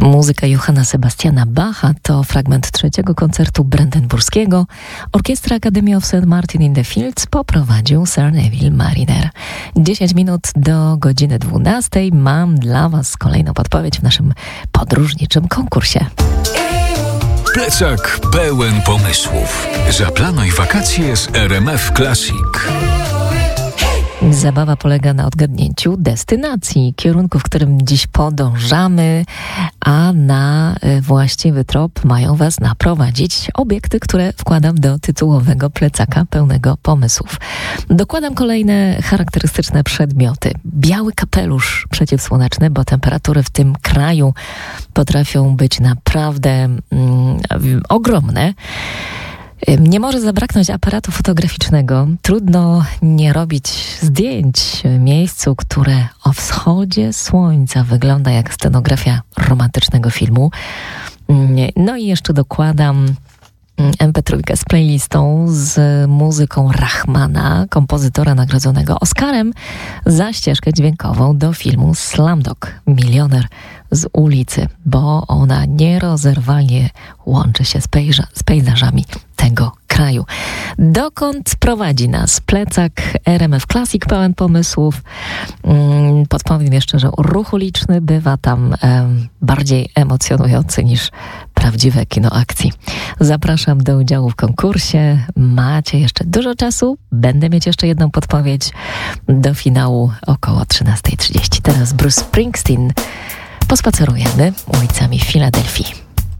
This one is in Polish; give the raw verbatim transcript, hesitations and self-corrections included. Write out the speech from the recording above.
Muzyka Johanna Sebastiana Bacha to fragment trzeciego koncertu brandenburskiego. Orkiestra Academy of Saint Martin in the Fields poprowadził Sir Neville Marriner. dziesięć minut do godziny dwunastej. Mam dla Was kolejną podpowiedź w naszym podróżniczym konkursie. Plecak pełen pomysłów. Zaplanuj wakacje z R M F Classic. Zabawa polega na odgadnięciu destynacji, kierunku, w którym dziś podążamy, a na właściwy trop mają Was naprowadzić obiekty, które wkładam do tytułowego plecaka pełnego pomysłów. Dokładam kolejne charakterystyczne przedmioty. Biały kapelusz przeciwsłoneczny, bo temperatury w tym kraju potrafią być naprawdę mm, ogromne. Nie może zabraknąć aparatu fotograficznego. Trudno nie robić zdjęć w miejscu, które o wschodzie słońca wygląda jak scenografia romantycznego filmu. No i jeszcze dokładam em pe trzy z playlistą z muzyką Rahmana, kompozytora nagrodzonego Oscarem za ścieżkę dźwiękową do filmu Slumdog, Milioner z ulicy, bo ona nierozerwalnie łączy się z, pejza, z pejzażami tego kraju. Dokąd prowadzi nas plecak R M F Classic pełen pomysłów? Hmm, podpowiem jeszcze, że ruch uliczny bywa tam em, bardziej emocjonujący niż prawdziwe kino akcji. Zapraszam do udziału w konkursie. Macie jeszcze dużo czasu. Będę mieć jeszcze jedną podpowiedź do finału około trzynasta trzydzieści. Teraz Bruce Springsteen. Pospacerujemy ulicami Filadelfii.